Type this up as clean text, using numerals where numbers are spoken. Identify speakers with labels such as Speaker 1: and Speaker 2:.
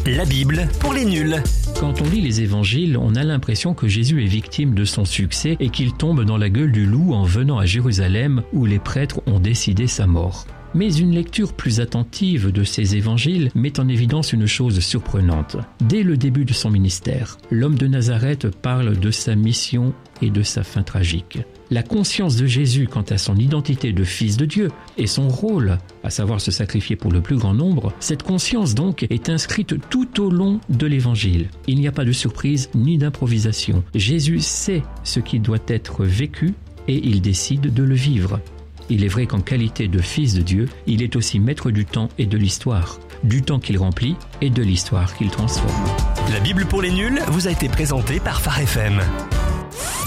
Speaker 1: La Bible pour les nuls.
Speaker 2: Quand on lit les évangiles, on a l'impression que Jésus est victime de son succès et qu'il tombe dans la gueule du loup en venant à Jérusalem où les prêtres ont décidé sa mort. Mais une lecture plus attentive de ces évangiles met en évidence une chose surprenante. Dès le début de son ministère, l'homme de Nazareth parle de sa mission et de sa fin tragique. La conscience de Jésus quant à son identité de fils de Dieu et son rôle, à savoir se sacrifier pour le plus grand nombre, cette conscience donc est inscrite tout au long de l'évangile. Il n'y a pas de surprise ni d'improvisation. Jésus sait ce qui doit être vécu et il décide de le vivre. Il est vrai qu'en qualité de fils de Dieu, il est aussi maître du temps et de l'histoire. Du temps qu'il remplit et de l'histoire qu'il transforme.
Speaker 1: La Bible pour les nuls vous a été présentée par Phare FM.